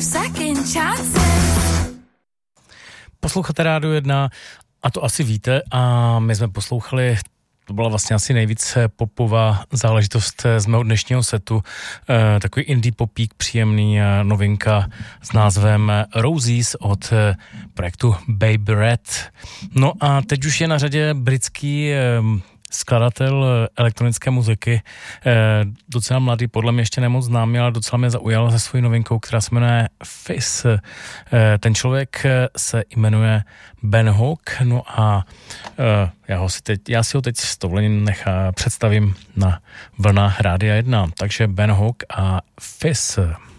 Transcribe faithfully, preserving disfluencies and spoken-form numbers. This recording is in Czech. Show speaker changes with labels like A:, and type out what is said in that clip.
A: second chances.
B: Posloucháte Rádio jedna a to asi víte a my jsme poslouchali, to byla vlastně asi nejvíc popová záležitost z mého dnešního setu, e, takový indie popík, příjemný novinka s názvem Roses od projektu Baby Red. No a teď už je na řadě britský e, skladatel elektronické muziky, e, docela mladý, podle mě ještě nemoc známý, ale docela mě zaujal se svojí novinkou, která se jmenuje Fizz. E, ten člověk se jmenuje Ben Hook, no a e, já, ho si teď, já si ho teď s dovolením nechá představím na vlnách Rádia jedna. Takže Ben Hook a Fizz.